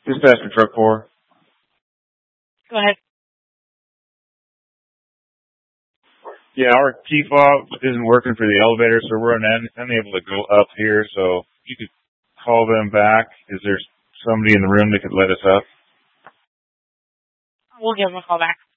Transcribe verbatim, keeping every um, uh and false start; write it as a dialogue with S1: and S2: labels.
S1: Dispatcher truck four.
S2: Go ahead.
S1: Yeah, our key fob isn't working for the elevator, so we're un- unable to go up here. So if you could call them back. Is there somebody in the room that could let us up?
S2: We'll give them a call back.